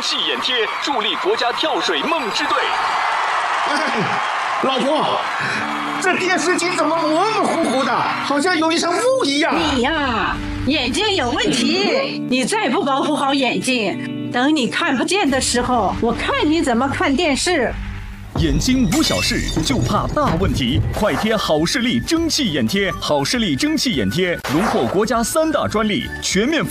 气眼贴，助力国家跳水梦之队。 老婆，这电视机怎么模模糊糊的，好像有一层雾一样？ 你呀，眼睛有问题，你再不保护好眼睛，等你看不见的时候，我看你怎么看电视。 眼睛无小事，就怕大问题。快贴好视力蒸汽眼贴，好视力蒸汽眼贴荣获国家3大专利，全面覆